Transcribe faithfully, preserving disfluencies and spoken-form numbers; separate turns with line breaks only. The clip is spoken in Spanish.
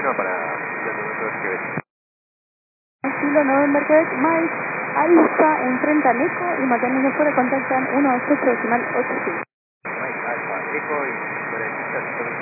camino para el momento de Quebec.
Kilo November Quebec, Mike, Alfa, enfrenta al Eco y manteniendo fuera contactan uno ocho ocho decimal ocho cinco.
Mike Alfa, Eco y fuera de pista